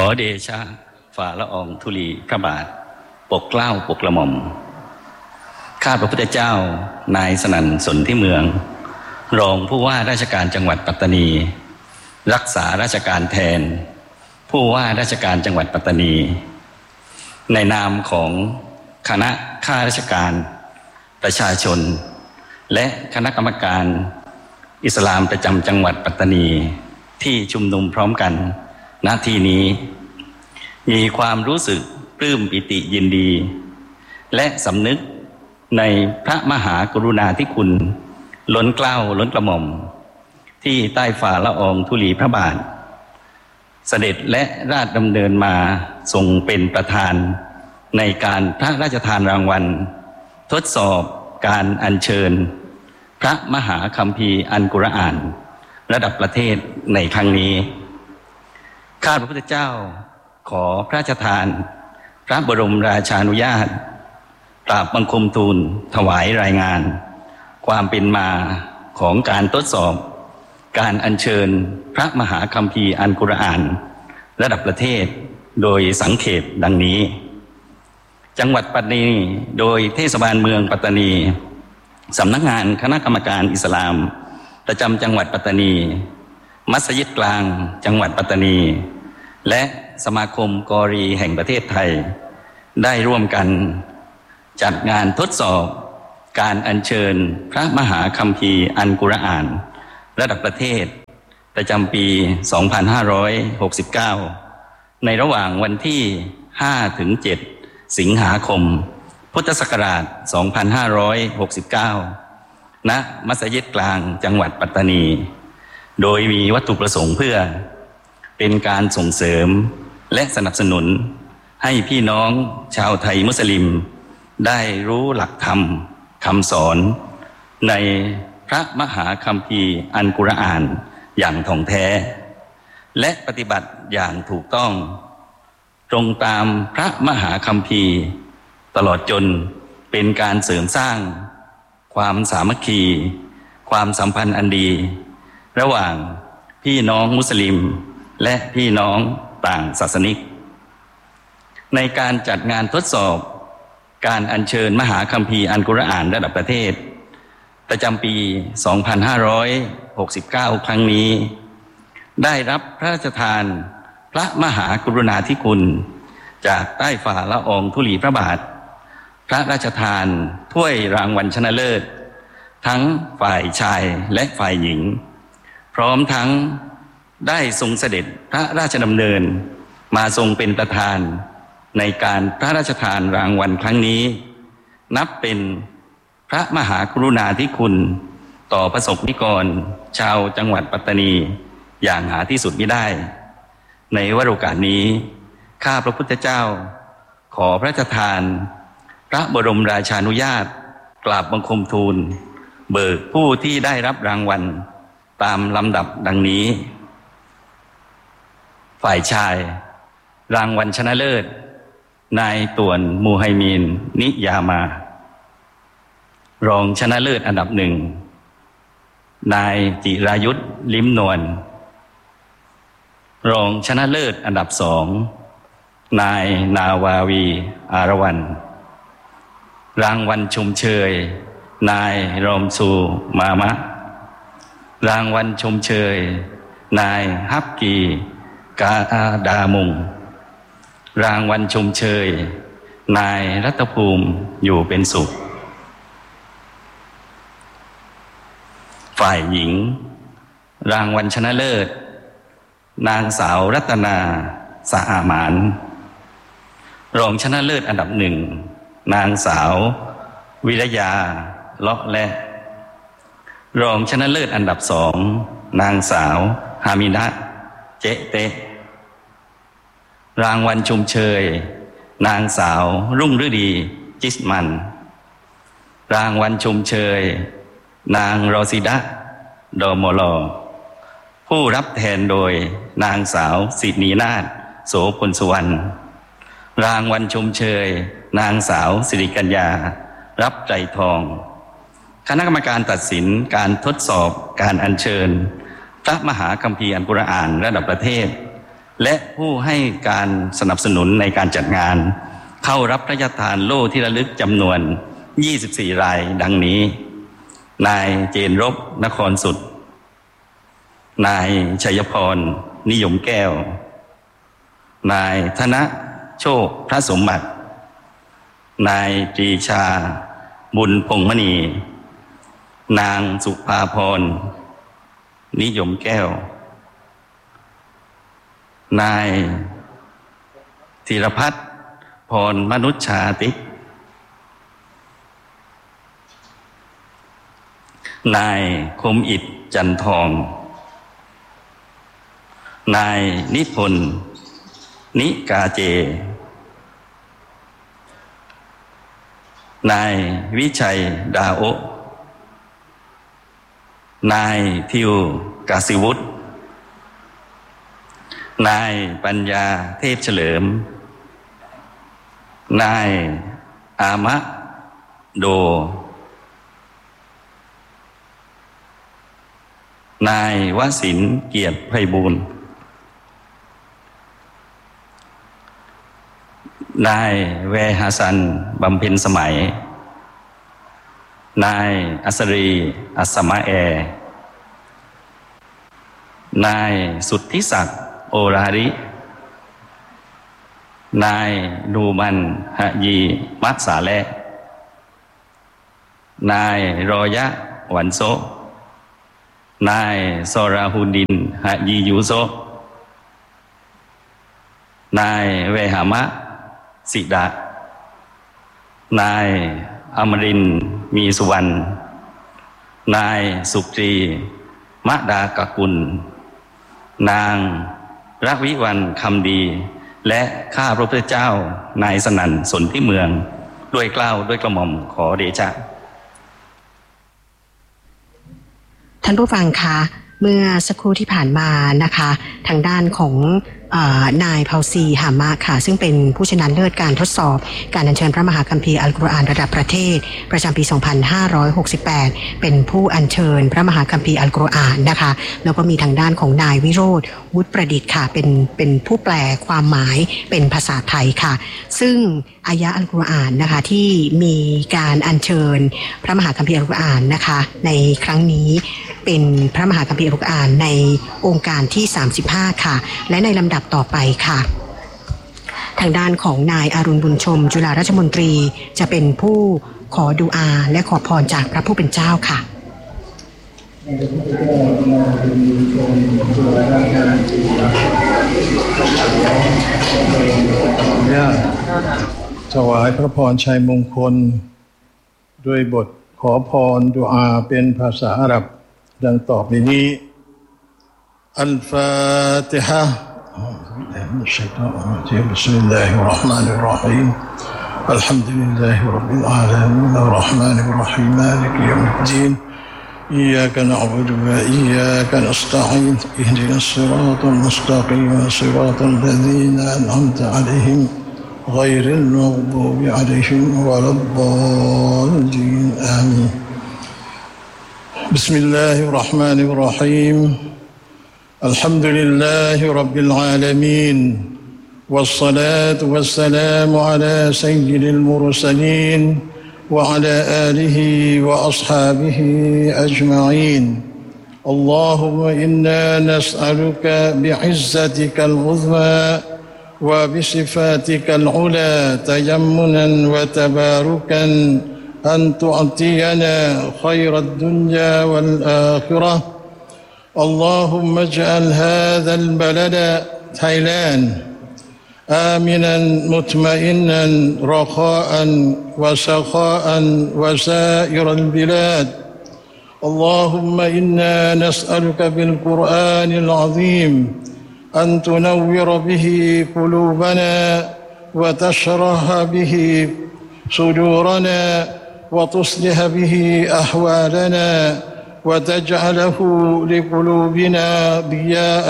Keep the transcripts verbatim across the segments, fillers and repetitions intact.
อเดชะฝ่าละอองธุลีพระบาทปกเกล้าปกกระหม่อมข้าพระพุทธเจ้านายสนั่นสนธิเมืองรองผู้ว่าราชการจังหวัดปัตตานีรักษาราชการแทนผู้ว่าราชการจังหวัดปัตตานีในนามของคณะข้าราชการประชาชนและคณะกรรมการอิสลามประจำจังหวัดปัตตานีที่ชุมนุมพร้อมกันณที่นี้มีความรู้สึกปลื้มปิติยินดีและสำนึกในพระมหากรุณาธิคุณล้นเกล้าล้นกระหม่อมที่ใต้ฝ่าละอองธุลีพระบาทเสด็จและราชดำเนินมาทรงเป็นประธานในการพระราชทานรางวัลทดสอบการอัญเชิญพระมหาคัมภีร์อัลกุรอานระดับประเทศในครั้งนี้ข้าพระพุทธเจ้าขอพระราชทานพระบรมราชานุญาตกราบบังคมทูลถวายรายงานความเป็นมาของการทดสอบการอัญเชิญพระมหาคัมภีร์อัลกุรอานระดับประเทศโดยสังเขปดังนี้จังหวัดปัตตานีโดยเทศบาลเมืองปัตตานีสำนักงานคณะกรรมการอิสลามประจำจังหวัดปัตตานีมัสยิดกลางจังหวัดปัตตานีและสมาคมกอรีแห่งประเทศไทยได้ร่วมกันจัดงานทดสอบการอัญเชิญพระมหาคัมภีร์อัลกุรอานระดับประเทศประจำปี สองพันห้าร้อยหกสิบเก้า ในระหว่างวันที่ ห้าถึงเจ็ด สิงหาคม พุทธศักราช สองพันห้าร้อยหกสิบเก้า ณ มัสยิดกลางจังหวัดปัตตานีโดยมีวัตถุประสงค์เพื่อเป็นการส่งเสริมและสนับสนุนให้พี่น้องชาวไทยมุสลิมได้รู้หลักธรรมคำสอนในพระมหาคัมภีร์อัลกุรอานอย่างถ่องแท้และปฏิบัติอย่างถูกต้องตรงตามพระมหาคัมภีร์ตลอดจนเป็นการเสริมสร้างความสามัคคีความสัมพันธ์อันดีระหว่างพี่น้องมุสลิมและพี่น้องต่างศาสนิกในการจัดงานทดสอบการอัญเชิญมหาคัมภีร์อัลกุรอานระดับประเทศประจำปี สองพันห้าร้อยหกสิบเก้า ครั้งนี้ได้รับพระราชทานพระมหากรุณาธิคุณจากใต้ฝ่าละอองธุลีพระบาทพระราชทานถ้วยรางวัลชนะเลิศทั้งฝ่ายชายและฝ่ายหญิงพร้อมทั้งได้ทรงเสด็จพระราชดำเนินมาทรงเป็นประธานในการพระราชทานรางวัลครั้งนี้นับเป็นพระมหากรุณาธิคุณต่อประสบนิกรชาวจังหวัดปัตตานีอย่างหาที่สุดมิได้ในวาระโอกาสนี้ข้าพระพุทธเจ้าขอพระราชทานพระบรมราชานุญาตกราบบังคมทูลเบิกผู้ที่ได้รับรางวัลตามลำดับดังนี้ฝ่ายชายรางวัลชนะเลิศนายต่วนมูไฮมีนนิยามารองชนะเลิศอันดับหนึ่งนายจิรายุทธลิ้มนวลรองชนะเลิศอันดับสองนายนาวาวีอารวันรางวัลชมเชยนายรอมซูมามะรางวัลชมเชยนายฮับกีกาอาดามุงรางวัลชมเชยนายรัตภูมิอยู่เป็นสุขฝ่ายหญิงรางวัลชนะเลิศนางสาวรัตนาสะอาหมานรองชนะเลิศอันดับหนึ่งนางสาววิรยาเลาะและรองชนะเลิศอันดับสองนางสาวฮามินะเจ๊เตะรางวัลชมเชยนางสาวรุ่งฤดีจิสมันรางวัลชมเชยนางรอซิดะดอมอลอผู้รับแทนโดยนางสาวสินีนาถโสพลสุวรรณรางวัลชมเชยนางสาวสิริกัญญารับใจทองคณะกรรมการตัดสินการทดสอบการอัญเชิญพระมหาคัมภีร์อัลกุรอานระดับประเทศและผู้ให้การสนับสนุนในการจัดงานเข้ารับพระราชทานโล่ที่ระลึกจำนวนยี่สิบสี่รายดังนี้นายเจนรบนครสุดนายชัยพรนิยมแก้วนายธนโชคพระสมบัตินายปรีชาบุญพงษ์มณีนางสุภาพรนิยมแก้วนายธีรพัฒน์พรมนุชชาตินายคมอิฐจันทองนายนิพนธ์นิกาเจนายวิชัยดาโอนายทิวกาสิวุฒินายปัญญาเทพเฉลิมนายอามะโดนายวสินทร์เกียรติไพบูลย์นายแวฮาซันบำเพ็ญสมัยนายอัสรีอัสมาแอนายสุทธิศักดิ์โอรารินายนูมันหะยีมัตสาแลนายรอยะหวันโซนายซอราฮูดินหะยียูโซนายเวหามะสิดานายอมรินทร์มีสุวรรณนายสุกรีมะดากกุลนางรักวิวันคำดีและข้าพระพุทธเจ้านายสนั่นสนธิเมืองด้วยเกล้าด้วยกระหม่อมขอเดชะท่านผู้ฟังคะเมื่อสักครู่ที่ผ่านมานะคะทางด้านของนายเผาซีหามะค่ะซึ่งเป็นผู้ชนะเลิศการทดสอบการอัญเชิญพระมหาคัมภีร์อัลกุรอานระดับประเทศประจำปีสองพันห้าร้อยหกสิบแปดเป็นผู้อัญเชิญพระมหาคัมภีร์อัลกุรอานนะคะแล้วก็มีทางด้านของนายวิโรจน์วุฒิประดิษฐ์ค่ะเป็นเป็นผู้แปลความหมายเป็นภาษาไทยค่ะซึ่งอายะอัลกุรอานนะคะที่มีการอัญเชิญพระมหาคัมภีร์อัลกุรอานนะคะในครั้งนี้เป็นพระมหาคัมภีร์อัลกุรอานในองค์การที่สามสิบห้าค่ะและในลำดับต่อไปค่ะทางด้านของนายอรุณบุญชมจุฬาราชมนตรีจะเป็นผู้ขอดุอาและขอพรจากพระผู้เป็นเจ้าค่ะถวายพระพรชัยมงคลด้วยบทขอพรดุอาเป็นภาษาอาหรับดังต่อไปนี้อัลฟาติฮะبسم الله الرحمن الرحيم الحمد لله رب العالمين الرحمن الرحيم مالك يوم الدين إياك نعبد وإياك نستعين اهدنا الصراط المستقيم صراط الذين أنعمت عليهم غير المغضوب عليهم ولا الضالين آمين بسم الله الرحمن الرحيم الحمد لله رب العالمين والصلاة والسلام على سيد المرسلين وعلى آله وأصحابه أجمعين اللهم إنا نسألك بعزتك العظمى وبصفاتك العلى تيمنا وتباركا أن تعطينا خير الدنيا والآخرة اللهم اجعل هذا البلد تايلاند آمنا مطمئنا رخاء وسخاء وسائر البلاد اللهم إنا نسألك بالقرآن العظيم أن تنور به قلوبنا وتشرح به صدورنا وتصلح به أحوالنا وتجعله لقلوبنا ضياء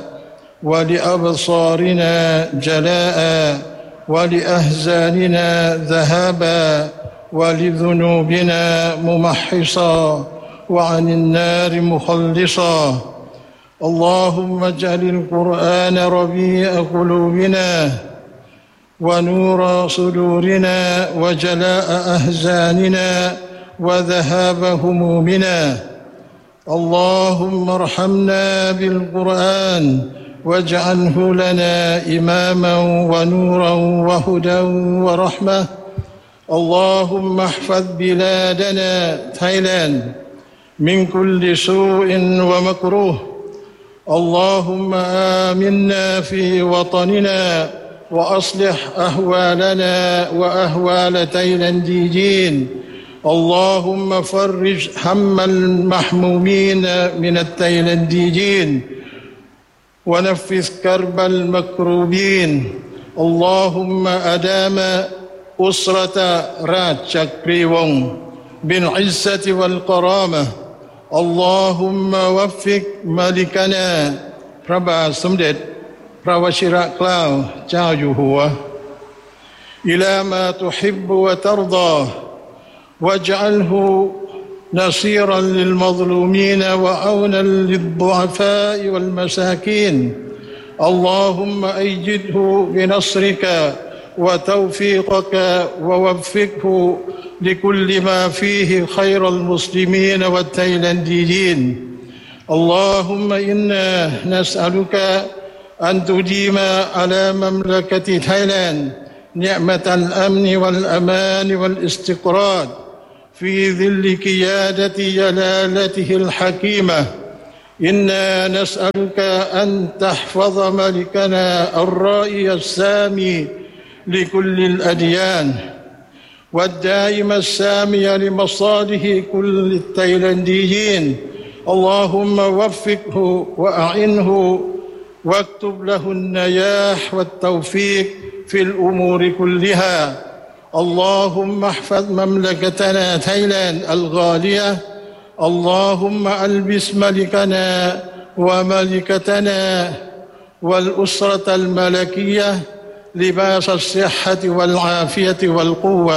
ولأبصارنا جلاء ولأحزاننا ذهابا ولذنوبنا ممحصا وعن النار مخلصا اللهم اجعل القرآن ربيع قلوبنا ونور صدورنا وجلاء أحزاننا وذهاب همومنا. اللهم ارحمنا بالقرآن واجعله لنا إماما ونورا وهدى ورحمة. اللهم احفظ بلادنا تايلاند من كل سوء ومكروه. اللهم آمنا في وطننا وأصلح أهوالنا وأهوال تايلانديين. اللهم فرج هم المحمومين من التايلانديين ونفذ كرب المكروبين. اللهم أدام أسرة راج چکریوان بالعزة والكرامة. اللهم وفق ملكنا พระบาทสมเด็จพระวชิรเกล้าเจ้าอยู่หัว إلى ما تحب وترضى واجعله نصيرا للمظلومين وعونا للضعفاء والمساكين. اللهم أيده بنصرك وتوفيقك ووفقه لكل ما فيه خير المسلمين والتايلانديين. اللهم إنا نسألك أن تديم على مملكة تايلاند نعمة الأمن والأمان والاستقرار في ظل قيادة جلالته الحكيمة. إنا نسألك أن تحفظ ملكنا الرائي السامي لكل الأديان والدائم السامي لمصالح كل التايلانديين. اللهم وفقه وأعنه واكتب له النجاح والتوفيق في الأمور كلها. اللهم احفظ مملكتنا تايلاند الغالية. اللهم ألبس ملكنا وملكتنا والأسرة الملكية لباس الصحة والعافية والقوة.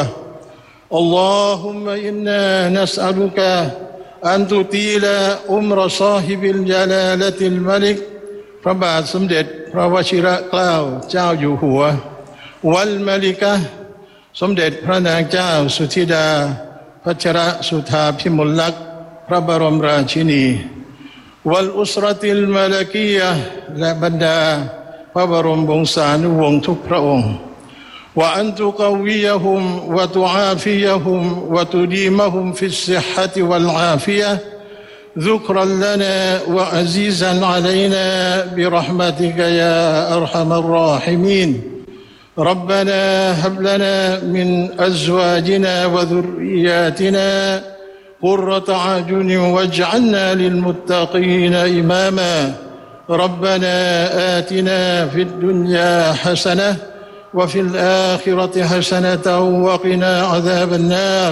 اللهم إنا نسألك أن تطيل عمر صاحب الجلالة الملك พระบาทสมเด็จพระวชิรเกล้าเจ้าอยู่หัววัลมลิกะสมเด็จพระนางเจ้าสุธิดาพัชรสุธาพิมลลักษณ์พระบรมราชินีวัลอุสรติลมลกียะและบรรดาพระบรมวงศานุวงศ์ทุกพระองค์ว่าอันตุกวียะฮุมวะตุอาฟิยะฮุมวะตุดีมะฮุมฟิสซิฮะติวัลอาฟิยะذكرا لنا وعزيزا علينا برحمتك يا أرحم الراحمين. ربنا هب لنا من أزواجنا وذرياتنا قرة أعين واجعلنا للمتقين إماما. ربنا آتنا في الدنيا حسنة وفي الآخرة حسنة وقنا عذاب النار.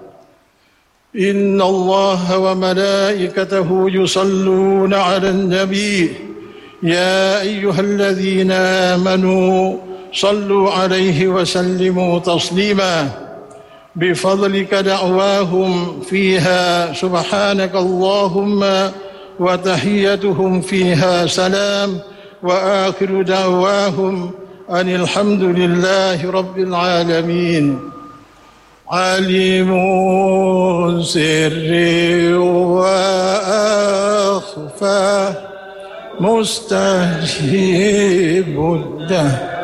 إن الله وملائكته يصلون على النبي يا أيها الذين آمنوا صلوا عليه وسلموا تسليما. بفضلك دعواهم فيها سبحانك اللهم وتحيتهم فيها سلام وآخر دعواهم أن الحمد لله رب العالمين. عليم سر وأخفى مستجيب الدهر